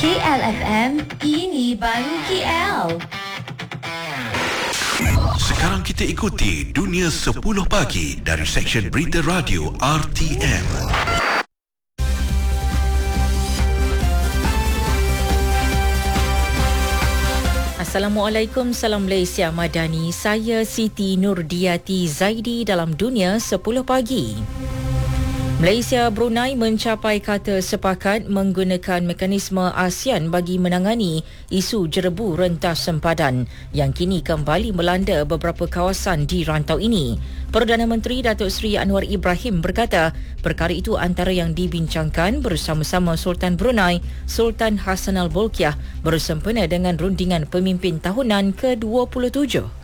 KLFM, ini baru KL. Sekarang kita ikuti Dunia 10 Pagi dari Seksyen Berita Radio RTM. Assalamualaikum, salam Malaysia Madani. Saya Siti Nurdiati Zaidi dalam Dunia 10 Pagi. Malaysia Brunei mencapai kata sepakat menggunakan mekanisme ASEAN bagi menangani isu jerebu rentas sempadan yang kini kembali melanda beberapa kawasan di rantau ini. Perdana Menteri Datuk Seri Anwar Ibrahim berkata perkara itu antara yang dibincangkan bersama-sama Sultan Brunei, Sultan Hassanal Bolkiah bersempena dengan rundingan pemimpin tahunan ke-27.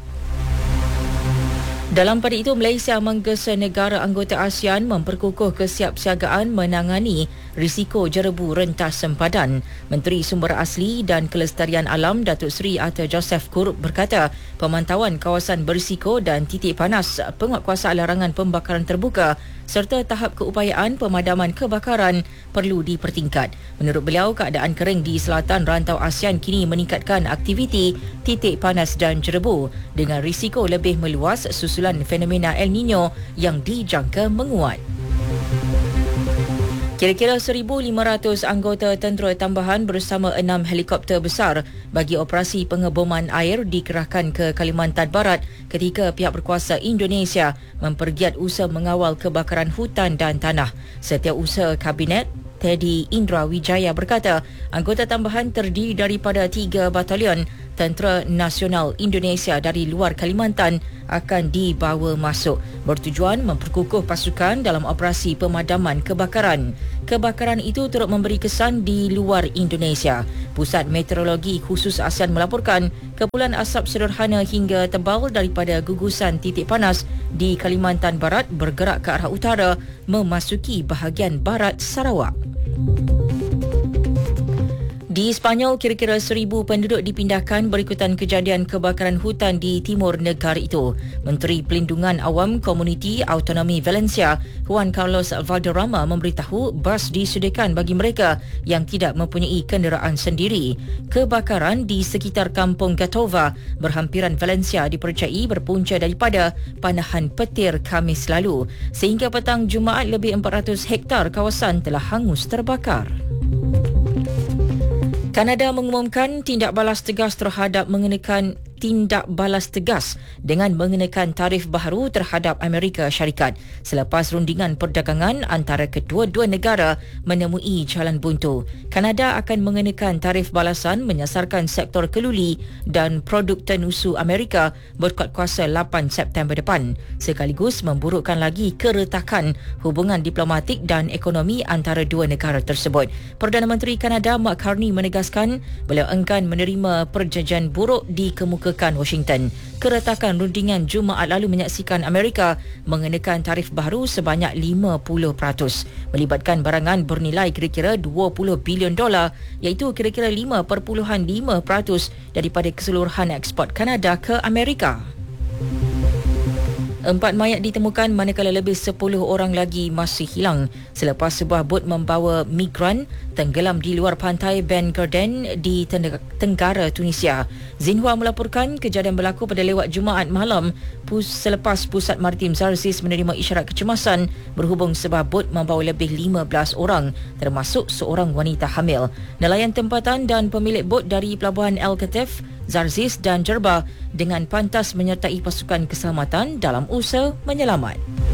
Dalam pada itu, Malaysia menggesa negara anggota ASEAN memperkukuh kesiapsiagaan menangani risiko jerebu rentas sempadan. Menteri Sumber Asli dan Kelestarian Alam Datuk Seri Arthur Joseph Kur berkata pemantauan kawasan berisiko dan titik panas penguatkuasaan larangan pembakaran terbuka serta tahap keupayaan pemadaman kebakaran perlu dipertingkat. Menurut beliau, keadaan kering di selatan rantau ASEAN kini meningkatkan aktiviti titik panas dan jerebu dengan risiko lebih meluas susulan fenomena El Nino yang dijangka menguat. Kira-kira 1,500 anggota tentera tambahan bersama 6 helikopter besar bagi operasi pengeboman air dikerahkan ke Kalimantan Barat ketika pihak berkuasa Indonesia mempergiat usaha mengawal kebakaran hutan dan tanah. Setiausaha Kabinet Teddy Indra Wijaya berkata anggota tambahan terdiri daripada 3 batalion Tentera Nasional Indonesia dari luar Kalimantan akan dibawa masuk bertujuan memperkukuh pasukan dalam operasi pemadaman kebakaran. Kebakaran itu turut memberi kesan di luar Indonesia. Pusat Meteorologi Khusus ASEAN melaporkan kepulan asap sederhana hingga tebal daripada gugusan titik panas di Kalimantan Barat bergerak ke arah utara memasuki bahagian barat Sarawak. Di Sepanyol, kira-kira 1,000 penduduk dipindahkan berikutan kejadian kebakaran hutan di timur negara itu. Menteri Pelindungan Awam Komuniti Autonomi Valencia, Juan Carlos Valderrama memberitahu bas disediakan bagi mereka yang tidak mempunyai kenderaan sendiri. Kebakaran di sekitar kampung Gatova, berhampiran Valencia dipercayai berpunca daripada panahan petir Khamis lalu. Sehingga petang Jumaat, lebih 400 hektar kawasan telah hangus terbakar. Kanada mengumumkan tindak balas tegas dengan mengenakan tarif baharu terhadap Amerika Syarikat selepas rundingan perdagangan antara kedua-dua negara menemui jalan buntu. Kanada akan mengenakan tarif balasan menyasarkan sektor keluli dan produk tenusu Amerika berkuat kuasa 8 September depan, sekaligus memburukkan lagi keretakan hubungan diplomatik dan ekonomi antara dua negara tersebut. Perdana Menteri Kanada Mark Carney menegaskan beliau enggan menerima perjanjian buruk dikemukakan Washington. Keretakan rundingan Jumaat lalu menyaksikan Amerika mengenakan tarif baru sebanyak 50%, melibatkan barangan bernilai kira-kira $20 bilion iaitu kira-kira 5.5% daripada keseluruhan ekspor Kanada ke Amerika. 4 mayat ditemukan manakala lebih 10 orang lagi masih hilang selepas sebuah bot membawa migran tenggelam di luar pantai Ben Garden di tenggara Tunisia. Xinhua melaporkan kejadian berlaku pada lewat Jumaat malam selepas Pusat Maritim Zarzis menerima isyarat kecemasan berhubung sebuah bot membawa lebih 15 orang termasuk seorang wanita hamil. Nelayan tempatan dan pemilik bot dari Pelabuhan El Katif, Zarzis dan Jerba dengan pantas menyertai pasukan keselamatan dalam usaha menyelamat.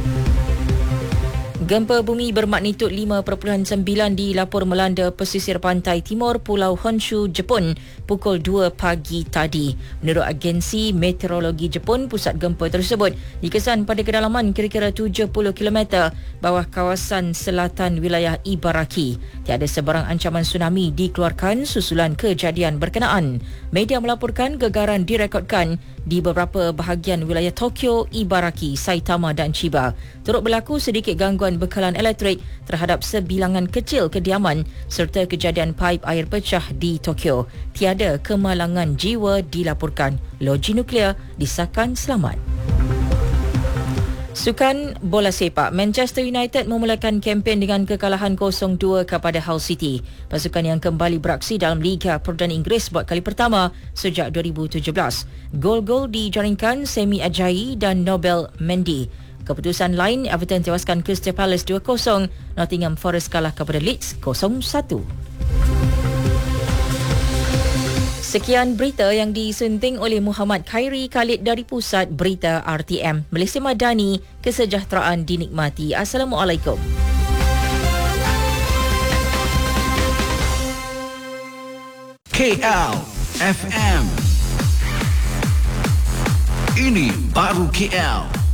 Gempa bumi bermagnitud 5.9 dilapor melanda pesisir pantai timur Pulau Honshu, Jepun pukul 2 pagi tadi. Menurut agensi meteorologi Jepun, pusat gempa tersebut dikesan pada kedalaman kira-kira 70 km bawah kawasan selatan wilayah Ibaraki. Tiada sebarang ancaman tsunami dikeluarkan susulan kejadian berkenaan. Media melaporkan gegaran direkodkan di beberapa bahagian wilayah Tokyo, Ibaraki, Saitama dan Chiba. Turut berlaku sedikit gangguan bekalan elektrik terhadap sebilangan kecil kediaman serta kejadian paip air pecah di Tokyo. Tiada kemalangan jiwa dilaporkan. Loji nuklear disahkan selamat. Sukan bola sepak, Manchester United memulakan kempen dengan kekalahan 0-2 kepada Hull City. Pasukan yang kembali beraksi dalam Liga Perdana Inggeris buat kali pertama sejak 2017. Gol-gol dijaringkan Semi Ajayi dan Nobel Mendy. Keputusan lain, Everton tewaskan Crystal Palace 2-0, Nottingham Forest kalah kepada Leeds 0-1. Sekian berita yang disunting oleh Muhammad Khairi Khalid dari Pusat Berita RTM. Malaysia Madani, kesejahteraan dinikmati. Assalamualaikum. KL FM. Ini baru KL.